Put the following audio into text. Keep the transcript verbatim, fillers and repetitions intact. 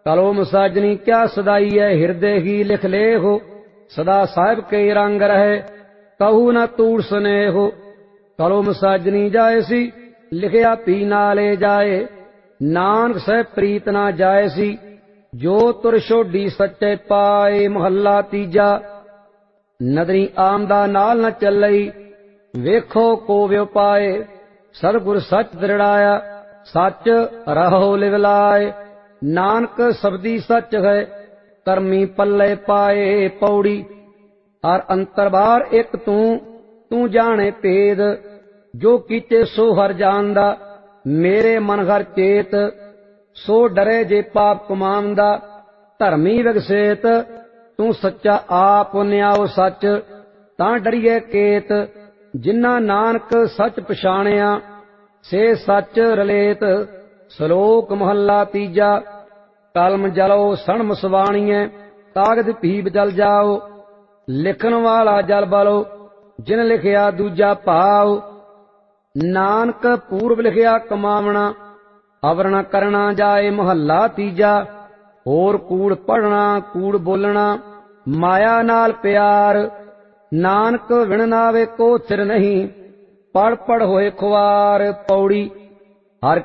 कलोम साजनी क्या सदाई है, हृदय ही लिख ले हो। सदा साहिब के रंग रहे, कहू न तूड़ सने हो। कलोम साजनी जाए सी, लिखिया पी ना ले जाए। नानक सह प्रीत ना जाए सी, जो तुर छोडी सच्चे पाए। महला तीजा। नदरी आमदा नाल न चलई, वेखो को व्यो पाए। सतगुर सच दृढ़ाया, सच रहो लिवलाए। नानक सबदी सच है, करमी पल्ले पाए। पौड़ी। और अंतरबार एक तू, तू जाने भेद। जो कीचे सो हर जानदा, मेरे मन हर चेत। सो डरे जे पाप कमांदा, धर्मी विगसेत। तू सच्चा आप न्याओ सच, तां डरिए केत। जिन्ना नानक सच पछाणिया, से सच रलेत। श्लोक महला तीजा। कलम जलो सण मसवाणीए, कागज पीप जल जाओ। लिखन वाला जल बलो, जिन लिखिया दूजा भाव। नानक पूर्व लिखिया कमावना, अवरण करना जाए। महला तीजा। होर कूड़ पढ़ना, कूड़ बोलना, माया नाल प्यार। नानक विण नावे को थिर नहीं, पढ़ पढ़ होए खुआर। पौड़ी।